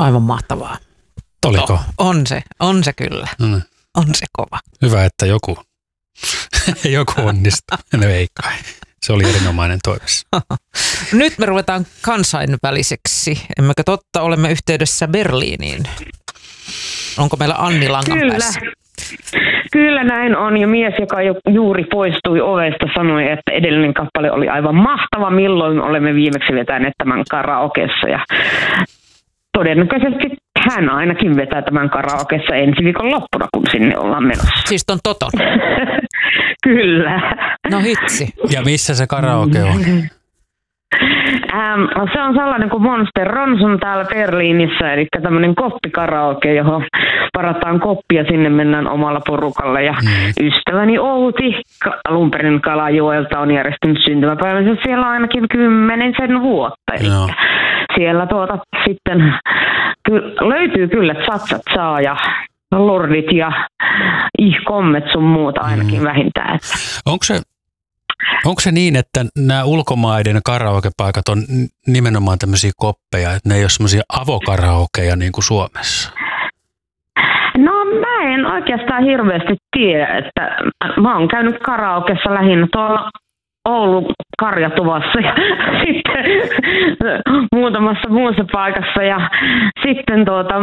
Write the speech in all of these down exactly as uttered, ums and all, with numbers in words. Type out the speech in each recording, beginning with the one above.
Aivan mahtavaa. Oliko? No, on se, on se kyllä. Mm. On se kova. Hyvä, että joku, joku onnistui. No ei kai. Se oli erinomainen toives. Nyt me ruvetaan kansainväliseksi. Emmekö totta, olemme yhteydessä Berliiniin. Onko meillä Anni langan Kyllä. päässä? Kyllä näin on, ja mies, joka jo juuri poistui ovesta, sanoi, että edellinen kappale oli aivan mahtava, milloin olemme viimeksi vetäneet tämän karaokessa, ja todennäköisesti hän ainakin vetää tämän karaokessa ensi viikon loppuna, kun sinne ollaan menossa. Siis ton Toton? Kyllä. No hitsi. Ja missä se karaoke on? Ähm, se on sellainen kuin Monster Ronson täällä Berliinissä, eli tämmöinen koppikaraoke, johon varataan koppia, sinne mennään omalla porukalla. Ja mm. ystäväni Outi alun perin Kalajoelta on järjestänyt syntymäpäivänsä siellä ainakin kymmenisen vuotta. Eli Joo. siellä tuota sitten ky- löytyy kyllä Tsatsat saa ja Lordit ja ihkommet sun muuta ainakin mm. vähintään. Että. Onko se Onko se niin, että nämä ulkomaiden karaokepaikat on nimenomaan tämmöisiä koppeja, että ne ei ole semmoisia avokaraokeja niin kuin Suomessa? No mä en oikeastaan hirveästi tiedä, että mä oon käynyt karaokessa lähinnä tuolla Oulun Karjatuvassa ja sitten muutamassa muussa paikassa ja sitten tuota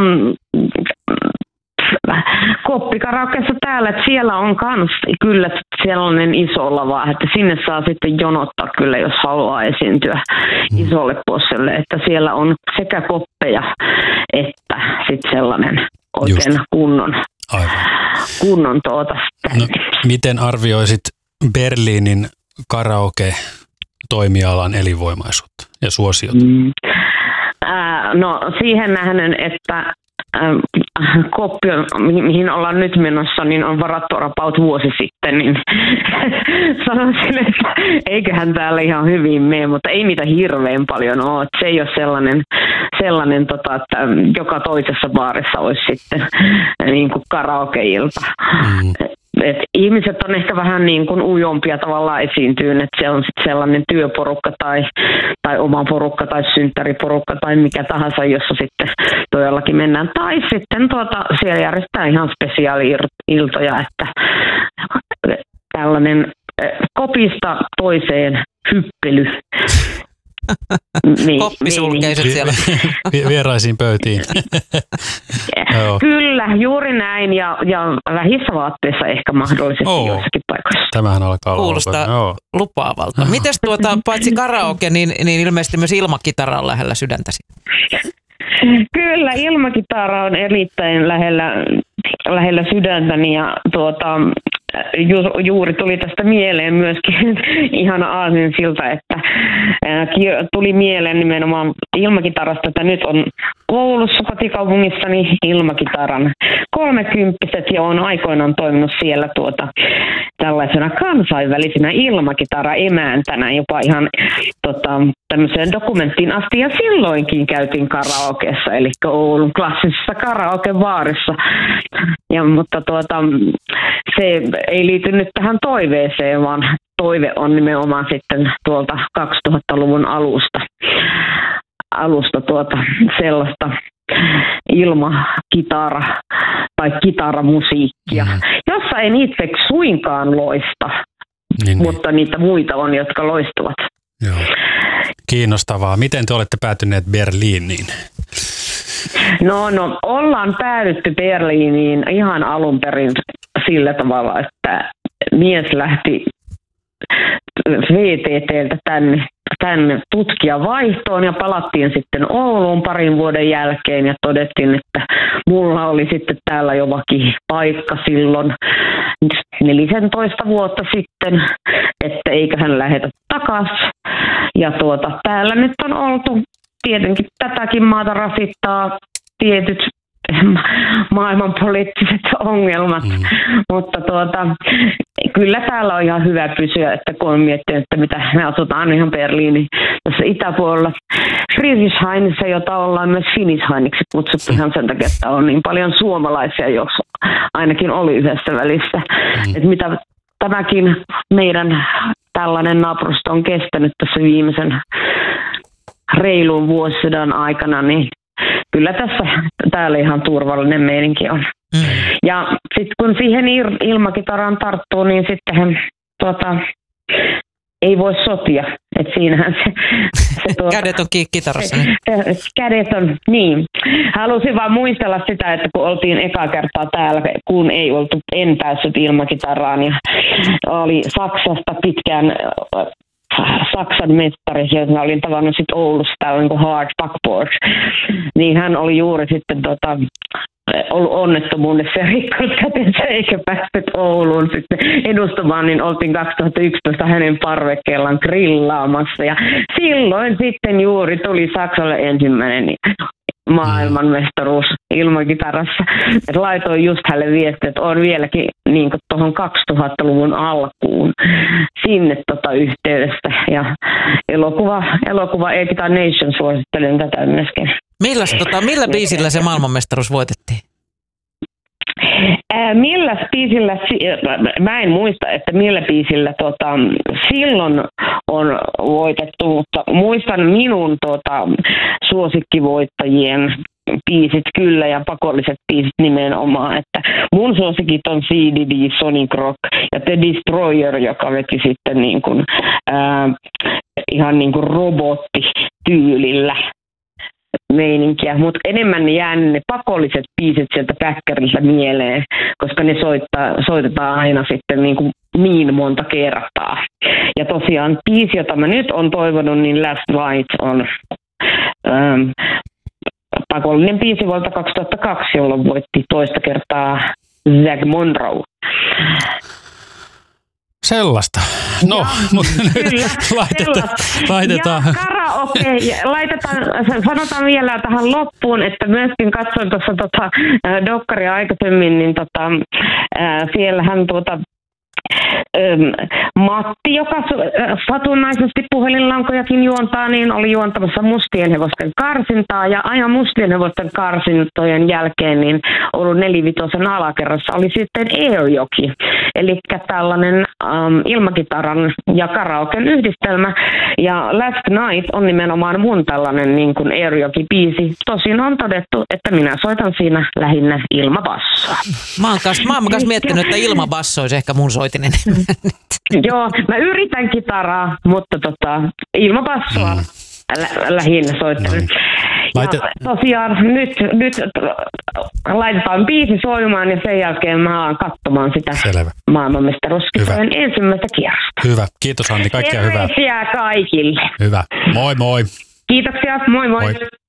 koppikaraokeessa täällä, että siellä on kans kyllä sellainen iso lava, että sinne saa sitten jonottaa kyllä, jos haluaa esiintyä mm. isolle posselle, että siellä on sekä koppeja että sitten sellainen oikein Just. kunnon, Aivan. kunnon tuota. No, miten arvioisit Berliinin karaoke-toimialan elinvoimaisuutta ja suosiota? Mm. Äh, no siihen nähden, että koppi, mihin ollaan nyt menossa, niin on varattu about vuosi sitten, niin sanoisin, että eiköhän täällä ihan hyvin mene, mutta ei niitä hirveän paljon ole. Se ei ole sellainen, sellainen tota, että joka toisessa baarissa olisi sitten niin kuin karaoke-ilta. Mm. Et ihmiset on ehkä vähän niin kuin ujompia tavallaan esiintyyn, että se on sitten sellainen työporukka tai, tai oma porukka tai synttäriporukka tai mikä tahansa, jossa sitten todellakin mennään. Tai sitten tuota, siellä järjestetään ihan spesiaali-iltoja, että tällainen kopista toiseen hyppely. Niin, koppisulkeiset niin. Siellä. Vieraisiin pöytiin. Kyllä, juuri näin ja, ja vähissä vaatteissa ehkä mahdollisesti oh. joissakin paikoissa. Tämähän alkaa olla. Kuulostaa oh. lupaavalta. Mites tuota, paitsi karaoke, niin, niin ilmeisesti myös ilmakitara on lähellä sydäntäsi? Kyllä, ilmakitara on erittäin lähellä, lähellä sydäntäni ja tuota, ju, juuri tuli tästä mieleen myöskin ihana aasinsilta, että ää, tuli mieleen nimenomaan ilmakitarasta, että nyt on Oulussa kotikaupungissani ilmakitaran kolmekymppiset ja on aikoinaan toiminut siellä tuota, tällaisena kansainvälisenä ilmakitara-emäntänä jopa ihan tota, tämmöiseen dokumenttiin asti ja silloinkin käytiin karaokeessa, eli Oulun klassisessa karaokebaarissa. Ja, mutta tuota, se ei liity nyt tähän toiveeseen, vaan toive on nimenomaan sitten tuolta kaksituhattaluvun alusta, alusta tuota, sellaista ilmakitara tai kitaramusiikkia, mm. jossa en itse suinkaan loista, niin, mutta niin. niitä muita on, jotka loistuvat. Joo. Kiinnostavaa. Miten te olette päätyneet Berliiniin? No, no, ollaan päädytty Berliiniin ihan alun perin sillä tavalla, että mies lähti V T T:ltä tänne, tänne tutkijavaihtoon ja palattiin sitten Ouluun parin vuoden jälkeen ja todettiin, että mulla oli sitten täällä jo vakipaikka silloin neljätoista vuotta sitten, että eiköhän lähetä takaisin. Ja tuota, täällä nyt on oltu. Tietenkin tätäkin maata rasittaa tietyt maailmanpoliittiset ongelmat, mm. mutta tuota, kyllä täällä on ihan hyvä pysyä, että kun on miettinyt, että mitä me asutaan ihan Berliinin tässä itäpuolella Friedrichshainissa, jota ollaan myös Finishhainiksi kutsuttu ihan sen takia, että on niin paljon suomalaisia, jos ainakin oli yhdessä välissä. Mm. Että mitä tämäkin meidän tällainen naapurusto on kestänyt tässä viimeisen reilun vuosisadan aikana, niin kyllä tässä täällä ihan turvallinen meininki on. Mm. Ja sitten kun siihen ilmakitaraan tarttuu, niin sittenhän tuota, ei voi sotia. Et siinähän se, se tuota, kädet on kitarassa. Niin. Kädet on, niin. Halusin vaan muistella sitä, että kun oltiin eka kertaa täällä, kun ei oltu, en päässyt ilmakitaraan ja oli Saksasta pitkään Saksan mestari, jota olin tavannut sitten Oulussa, täällä niin kuin Hard Backboard, niin hän oli juuri sitten tota, ollut onnettomuudessa ja rikkonut kätensä eikä päässyt Ouluun sitten edustamaan, niin oltiin kaksituhattayksitoista hänen parvekkeellaan grillaamassa ja silloin sitten juuri tuli Saksalle ensimmäinen maailmanmestaruus ilmakitarassa. Et laitoin just hänelle viestiä, että on vieläkin niin tuohon kaksituhattaluvun alkuun sinne tota yhteydestä. Ja elokuva, elokuva E-Guitar Nation suosittelen tätä myöskin. Milläs, tota, millä biisillä se maailmanmestaruus voitettiin? Ää, millä biisillä, mä en muista, että millä biisillä tota, silloin on voitettu, mutta muistan minun tota, suosikkivoittajien biisit kyllä ja pakolliset biisit nimenomaan, että mun suosikit on C D D, Sonic Rock ja The Destroyer, joka veti sitten niin kuin, ää, ihan niin kuin robottityylillä meininkiä, mutta enemmän ne jää ne pakolliset biisit sieltä päkkäriltä mieleen, koska ne soittaa, soitetaan aina sitten niin, kuin niin monta kertaa. Ja tosiaan biisi, jota mä nyt on toivonut, niin Last Light on ähm, pakollinen biisi vuodelta kaksituhattakaksi, jolloin voitti toista kertaa Zac Monroe. Sellaista. No, mutta laitetaan. laitetaan. Ja karaoke, laitetaan, sanotaan vielä tähän loppuun, että myöskin katsoin tuossa tota, dokkaria aikaisemmin, niin tota, ää, siellähän tuota, Matti, joka satunnaisesti puhelinlankojakin juontaa, niin oli juontamassa Mustien hevosten karsintaa ja ajan Mustien hevosten karsintojen jälkeen niin ollut nelivitosen alakerrassa oli sitten Airjoki, eli tällainen um, ilmakitaran ja karaoken yhdistelmä ja Last Night on nimenomaan mun tällainen niin kuin Airjoki-biisi. Tosin on todettu, että minä soitan siinä lähinnä ilmabassoa. Mä oon kanssa, mä oon kanssa miettinyt, että ilmabasso olisi ehkä mun soitinen. Joo, mä yritän kitaraa, mutta tota, ilmabassoa mm. lä- lähinnä soittelen. Laite- ja tosiaan nyt, nyt laitetaan biisi soimaan ja sen jälkeen mä alan katsomaan sitä maailmanmestaruuskisojen ensimmäistä kierrosta. Hyvä. Kiitos Anni, kaikkea hyvää. Terveisiä kaikille. Hyvä. Moi moi. Kiitoksia, moi moi. moi.